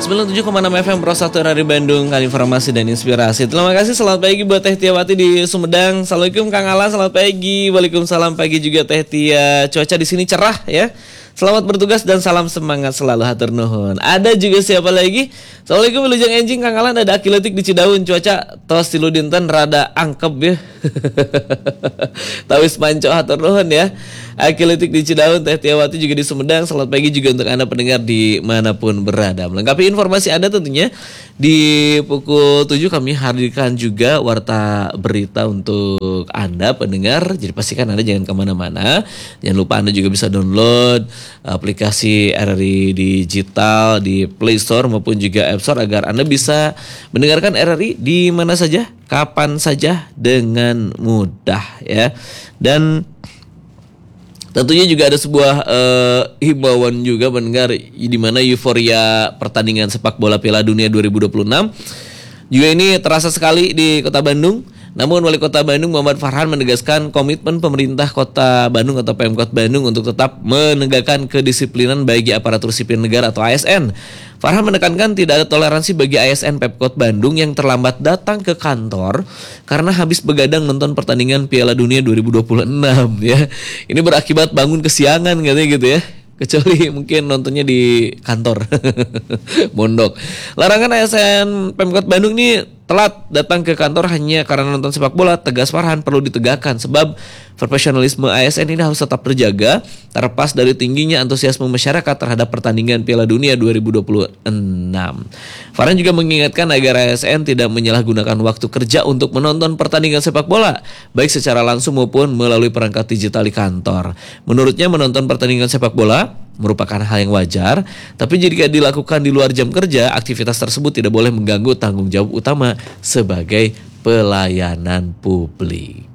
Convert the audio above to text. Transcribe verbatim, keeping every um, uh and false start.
sembilan puluh tujuh koma enam F M Pro satu R R I Bandung, kali informasi dan inspirasi. Terima kasih, selamat pagi buat Teh Tiawati di Sumedang. Assalamualaikum Kang Alan, selamat pagi. Waalaikumsalam pagi juga Teh Tia. Cuaca di sini cerah ya. Selamat bertugas dan salam semangat selalu, hatur nuhun. Ada juga siapa lagi? Assalamualaikum Wilujeng Enjing Kang Alan, ada Akiletik di Cidaun. Cuaca tos tilu dinten rada angkep ya. Tawis manco hatur nuhun ya. Akiletik di Cidaun, Teh Tiawati juga di Sumedang. Selamat pagi juga untuk Anda pendengar di manapun berada. Melengkapi informasi Anda tentunya di pukul tujuh kami hadirkan juga warta berita untuk Anda pendengar. Jadi pastikan Anda jangan kemana-mana. Jangan lupa Anda juga bisa download aplikasi R R I Digital di Play Store maupun juga App Store agar Anda bisa mendengarkan R R I di mana saja, kapan saja dengan mudah ya. Dan tentunya juga ada sebuah uh, himbauan juga mendengar di mana euforia pertandingan sepak bola Piala Dunia dua ribu dua puluh enam juga ini terasa sekali di Kota Bandung. Namun Wali Kota Bandung Muhammad Farhan menegaskan komitmen pemerintah Kota Bandung atau Pemkot Bandung untuk tetap menegakkan kedisiplinan bagi aparatur sipil negara atau A S N. Farhan menekankan tidak ada toleransi bagi A S N Pemkot Bandung yang terlambat datang ke kantor karena habis begadang nonton pertandingan Piala Dunia dua ribu dua puluh enam ya. Ini berakibat bangun kesiangan katanya gitu ya. Kecuali mungkin nontonnya di kantor. Mondok. Larangan A S N Pemkot Bandung ini telat datang ke kantor hanya karena nonton sepak bola, tegas Farhan, perlu ditegakkan sebab profesionalisme A S N ini harus tetap terjaga terlepas dari tingginya antusiasme masyarakat terhadap pertandingan Piala Dunia dua ribu dua puluh enam. Farhan juga mengingatkan agar A S N tidak menyalahgunakan waktu kerja untuk menonton pertandingan sepak bola, baik secara langsung maupun melalui perangkat digital di kantor. Menurutnya menonton pertandingan sepak bola merupakan hal yang wajar, tapi jika dilakukan di luar jam kerja, aktivitas tersebut tidak boleh mengganggu tanggung jawab utama sebagai pelayanan publik.